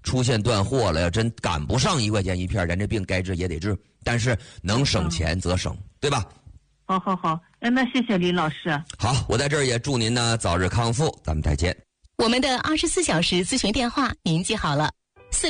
出现断货了，要真赶不上1块钱一片，咱这病该治也得治。但是能省钱则省，对吧？ 好，那谢谢林老师。 好，我在这儿也祝您呢早日康复，咱们再见。 我们的24小时咨询电话您记好了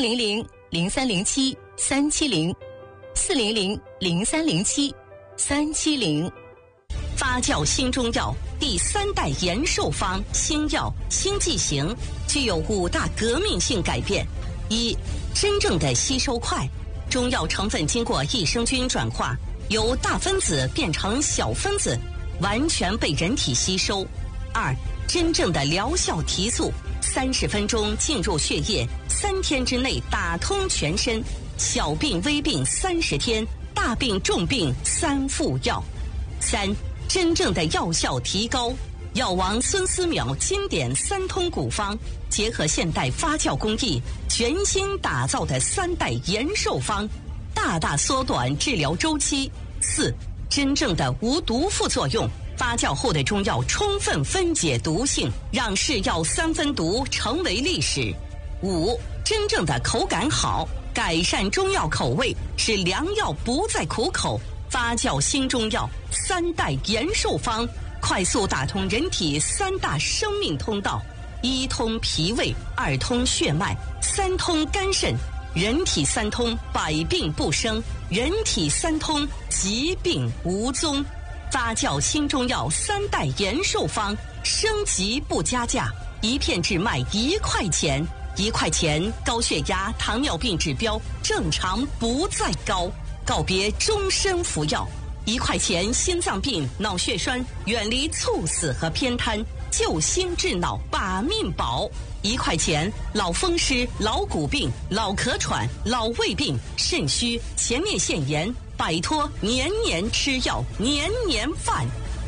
：400-0307-370，400-0307-370。 发酵新中药第3代延寿方新药新剂型具有5大革命性改变：一、真正的吸收快，中药成分经过益生菌转化，由大分子变成小分子，完全被人体吸收。2、真正的疗效提速，30分钟进入血液，3天之内打通全身，小病微病30天，大病重病3副药。3、真正的药效提高，药王孙思邈经典3通古方，结合现代发酵工艺，全新打造的3代延寿方，大大缩短治疗周期。4、真正的无毒副作用，发酵后的中药充分分解毒性，让是药3分毒成为历史。5、真正的口感好，改善中药口味，使良药不再苦口。发酵新中药3代延寿方，快速打通人体3大生命通道：1通脾胃，2通血脉，3通肝肾。人体3通，百病不生；人体3通，疾病无踪。发酵新中药3代延寿方，升级不加价，一片只卖1块钱，1块钱高血压、糖尿病指标正常不再高。告别终身服药，1块钱心脏病、脑血栓远离猝死和偏瘫，救心治脑把命保。1块钱老风湿、老骨病、老咳喘、老胃病、肾虚、前列腺炎，摆脱年年吃药、年年犯。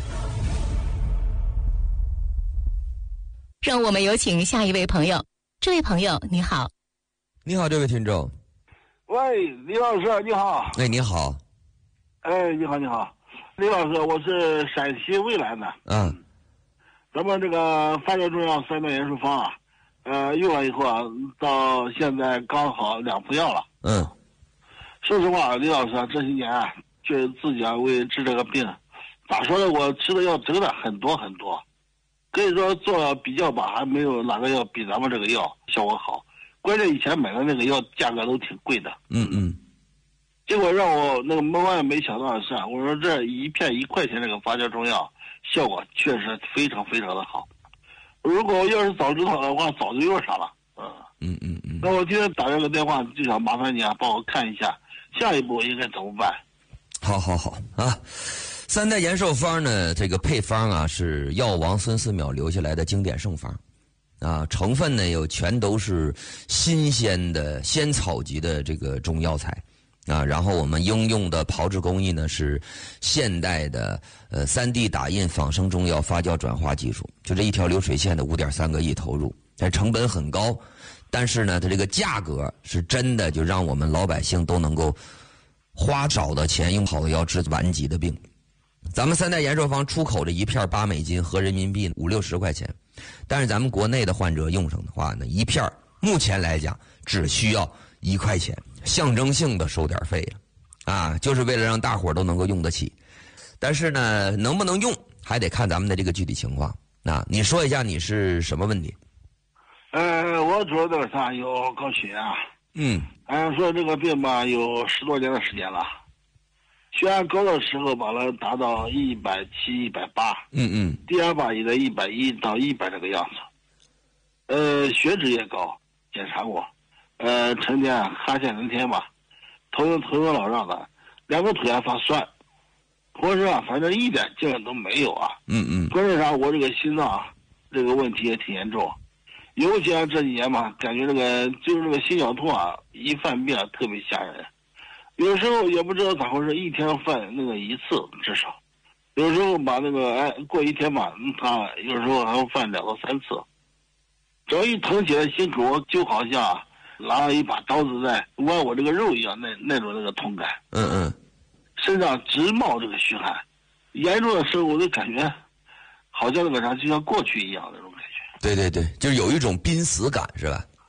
让我们有请下一位朋友。这位朋友你好。 你好，这位听众。 喂，李老师你好。 哎，你好。 哎，你好，李老师，我是陕西渭南的。咱们这个发酵中药3代延寿方啊，用了以后啊，到现在刚好2副药了。说实话，李老师啊，这些年啊，觉得自己啊为治这个病，咋说呢？我吃的药真的很多，可以说做了比较吧，还没有哪个药比咱们这个药效果好。关键以前买的那个药价格都挺贵的。结果让我那个万万没想到的是，我说这一片1块钱这个发酵中药效果确实非常的好。如果要是早知道的话，早就用上了。那我今天打这个电话就想麻烦你啊，帮我看一下下一步应该怎么办。 好啊。3代延寿方呢，这个配方啊是药王孙思邈留下来的经典圣方啊，成分呢全都是新鲜的仙草级的这个中药材啊，然后我们应用的炮制工艺呢是现代的3D 打印仿生中药发酵转化技术，就这一条流水线的5.3个亿投入，但成本很高，但是呢它这个价格是真的就让我们老百姓都能够花少的钱用好的药治顽疾的病。咱们3代延寿方出口的一片8美金，合人民币50-60块钱，但是咱们国内的患者用上的话呢，一片目前来讲只需要1块钱，象征性的收点费了啊，就是为了让大伙都能够用得起。但是呢，能不能用还得看咱们的这个具体情况。那你说一下你是什么问题？ 我主要那个啥有高血压。说这个病吧有10多年的时间了。血压高的时候把它达到170、180，低压吧也在110到100这个样子。血脂也高，检查过，成天哈欠连天吧，头晕脑胀的，2个腿还发酸，浑身啊反正一点劲都没有啊。关键啥？我这个心脏这个问题也挺严重，尤其这几年嘛，感觉这个心绞痛啊，一犯病特别吓人。有时候也不知道咋回事，一天犯那个1次至少，有时候把那个过一天吧，他有时候还会犯2到3次。只要一疼起来，心口就好像拿了一把刀子在剜我这个肉一样，那种痛感。身上直冒这个虚汗，严重的时候我就感觉好像就像过去一样那种感觉。 对，就是有一种濒死感，是吧？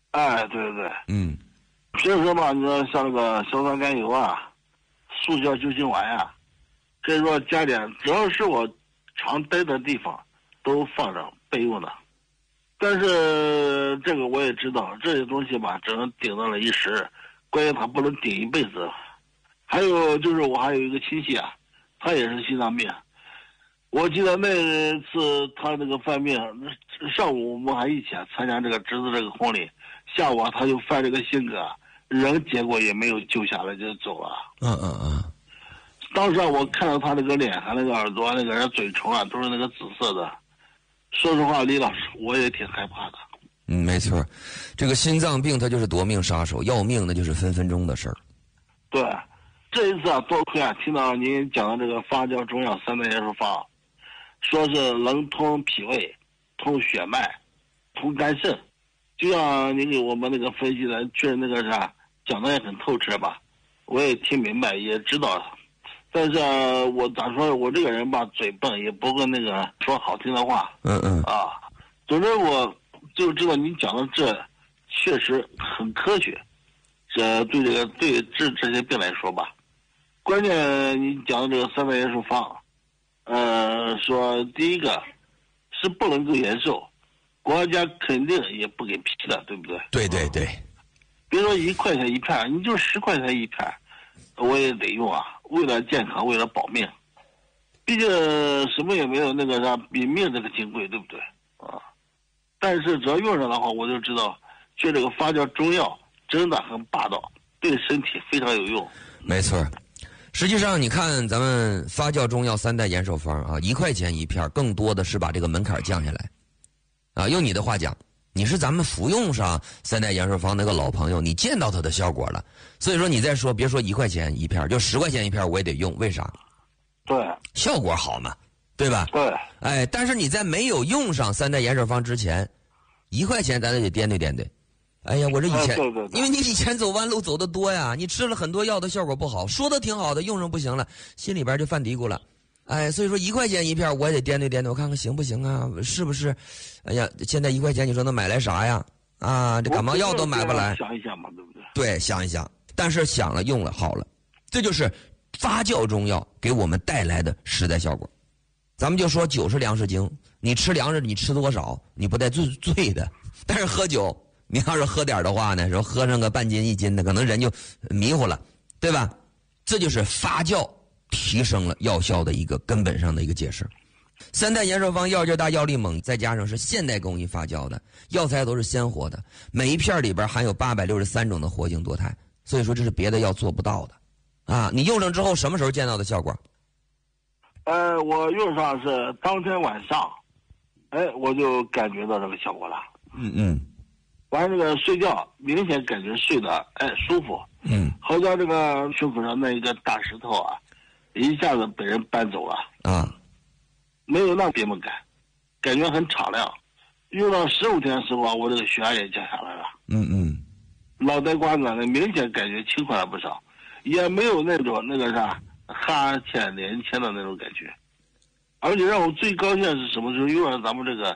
哎，对对对。平时嘛，你说像那个硝酸甘油啊、速效救心丸呀，可以说家里只要是我常待的地方，都放着备用的。但是这个我也知道，这些东西吧，只能顶到了一时，关键它不能顶一辈子。还有就是我还有一个亲戚啊，他也是心脏病。我记得那次他那个犯病，上午我们还一起参加这个侄子这个婚礼，下午他就犯这个性格，人结果也没有救下来就走了。当时我看到他那个脸和那个耳朵、那个嘴唇啊，都是那个紫色的。说实话，李老师，我也挺害怕的。 没错，这个心脏病它就是夺命杀手，要命那就是分分钟的事儿。 对，这一次啊，多亏啊，听到您讲的这个发酵中药3代元素方，说是能通脾胃、通血脉、通肝肾，就像您给我们那个分析的，确实那个啥讲的也很透彻吧，我也听明白，也知道了。但是我咋说，我这个人吧，嘴笨，也不会那个说好听的话。总之我就知道您讲的这确实很科学，这对治这些病来说吧，关键你讲的这个3代元素方，说第一个是不能够延寿，国家肯定也不给批的，对不对？ 对对对， 别说1块钱一片，你就10块钱一片，我也得用啊，为了健康，为了保命，毕竟什么也没有那个啥比命这个金贵，对不对啊？但是只要用上的话，我就知道，这个发酵中药真的很霸道，对身体非常有用。 没错，实际上你看咱们发酵中药3代延寿方啊，1块钱一片，更多的是把这个门槛降下来。啊，用你的话讲，你是咱们服用上3代延寿方那个老朋友，你见到它的效果了，所以说你再说别说1块钱一片，就10块钱一片我也得用，为啥？ 对， 效果好嘛，对吧？ 对。 哎，但是你在没有用上3代延寿方之前，1块钱咱得掂对掂对。哎呀，我这以前， 对， 因为你以前走弯路走得多呀，你吃了很多药的效果不好，说的挺好的，用上不行了，心里边就犯嘀咕了。哎，所以说1块钱一片，我也得掂对掂对，我看看行不行啊？是不是？哎呀，现在1块钱，你说能买来啥呀？啊，这感冒药都买不来。 想一想嘛，对不对？ 对，想一想，但是想了用了好了，这就是发酵中药给我们带来的实在效果。咱们就说酒是粮食精，你吃粮食你吃多少，你不带醉的。但是喝酒，你要是喝点的话呢，说喝上个半斤1斤的，可能人就迷糊了，对吧？这就是发酵提升了药效的一个根本上的一个解释。3代延寿方药劲大，药力猛，再加上是现代工艺发酵的，药材都是鲜活的，每一片里边含有863种的活性多肽，所以说这是别的药做不到的。啊，你用上之后什么时候见到的效果？ 我用上是当天晚上，我就感觉到这个效果了。完了这个睡觉明显感觉睡得舒服。好像这个胸口上那一个大石头啊，一下子被人搬走了啊，没有那别么感觉很敞亮。用到15天的时候啊，我这个血压也降下来了。脑袋瓜子呢明显感觉轻快了不少，也没有那种那个啥哈欠连天的那种感觉。而且让我最高兴的是什么时候用上咱们这个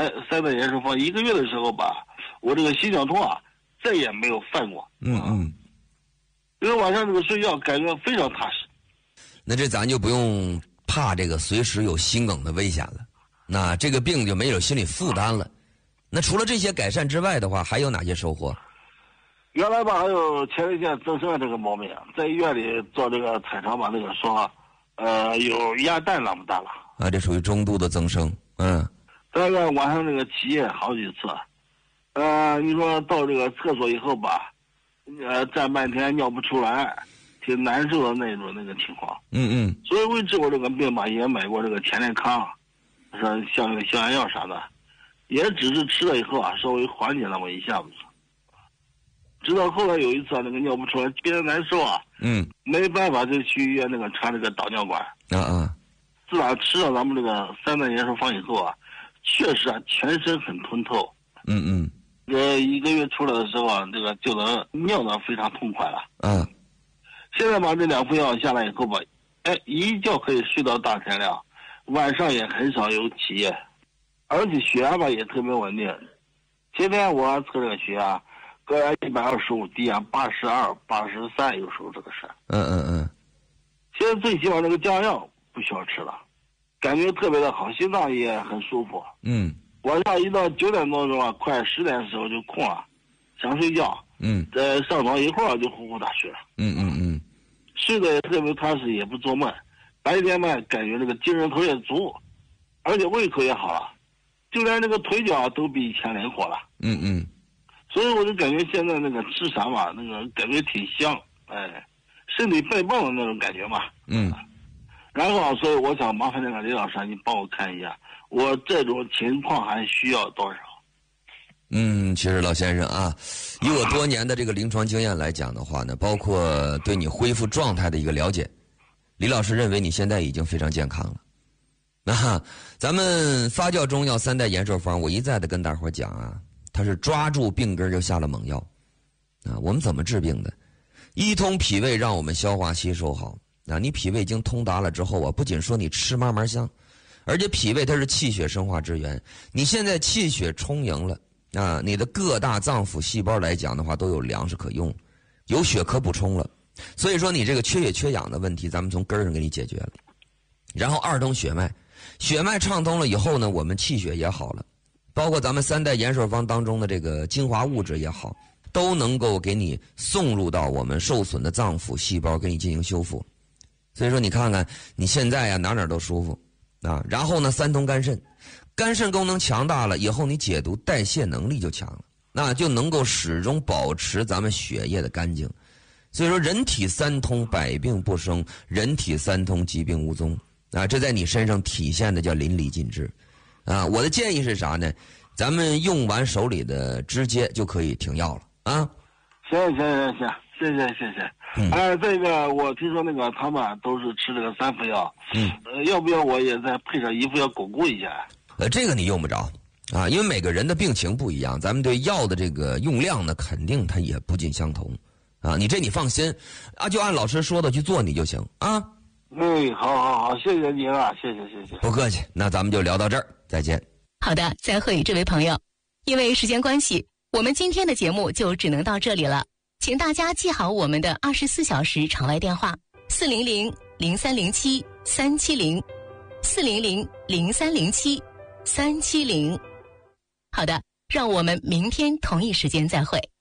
3代延寿方1个月的时候吧，我这个心绞痛啊再也没有犯过。因为晚上这个睡觉感觉非常踏实。 那这咱就不用怕这个随时有心梗的危险了，那这个病就没有心理负担了。那除了这些改善之外的话，还有哪些收获？ 原来吧还有前列腺增生这个毛病，在医院里做这个彩超吧，那个说有鸭蛋那么大了啊，这属于中度的增生。 大概晚上这个起夜好几次，你说到这个厕所以后吧，站半天尿不出来，挺难受的那个情况。所以为治我这个病吧，也买过这个田连康，像那个消炎药啥的，也只是吃了以后啊，稍微缓解那么一下子。直到后来有一次啊，那个尿不出来，憋得难受啊，没办法就去医院那个插这个导尿管。自打吃了咱们这个3代延寿方以后啊，确实啊，全身很通透。1个月出来的时候啊，这个就能尿得非常痛快了。现在把这2副药下来以后吧，一觉可以睡到大天亮，晚上也很少有起夜，而且血压吧也特别稳定。前天我测这个血压高压125，低压82、83，有时候这个是。现在最起码这个降药不需要吃了，感觉特别的好，心脏也很舒服。晚上一到9点多钟啊，快10点的时候就空了，想睡觉。上床一会儿就呼呼大睡了。睡得也特别踏实，也不做梦。白天嘛，感觉这个精神头也足，而且胃口也好了，就连这个腿脚都比以前灵活了。所以我就感觉现在那个吃啥嘛，那个感觉挺香，身体倍棒的那种感觉嘛。然后所以我想麻烦那个李老师，你帮我看一下，我这种情况还需要多少？ 其实老先生啊，以我多年的这个临床经验来讲的话呢，包括对你恢复状态的一个了解，李老师认为你现在已经非常健康了。那咱们发酵中药3代延寿方，我一再的跟大伙讲啊，它是抓住病根就下了猛药啊。我们怎么治病的？一通脾胃，让我们消化吸收好啊。你脾胃经通达了之后啊，不仅说你吃慢慢香，而且脾胃它是气血生化之源，你现在气血充盈了啊，你的各大脏腑细胞来讲的话都有粮食可用，有血可补充了。所以说你这个缺血缺氧的问题，咱们从根儿上给你解决了。然后二通血脉，血脉畅通了以后呢，我们气血也好了，包括咱们3代延寿方当中的这个精华物质也好，都能够给你送入到我们受损的脏腑细胞，给你进行修复。所以说你看看你现在呀，哪都舒服啊。然后呢，3通肝肾，肝肾功能强大了以后，你解毒代谢能力就强了，那就能够始终保持咱们血液的干净。所以说人体3通，百病不生，人体3通，疾病无踪啊，这在你身上体现的叫淋漓尽致啊。我的建议是啥呢？咱们用完手里的直接就可以停药了啊。 行，谢谢。这个我听说那个他们都是吃这个3副药，要不要我也再配上1副药巩固一下？ 这个你用不着啊，因为每个人的病情不一样，咱们对药的这个用量呢，肯定它也不尽相同啊。你放心啊，就按老师说的去做你就行啊。 好，谢谢您啊，谢谢。 不客气，那咱们就聊到这儿，再见。 好的，再会，这位朋友。因为时间关系，我们今天的节目就只能到这里了。请大家记好我们的24小时场外电话：400-0307-370，400-0307-370。好的，让我们明天同一时间再会。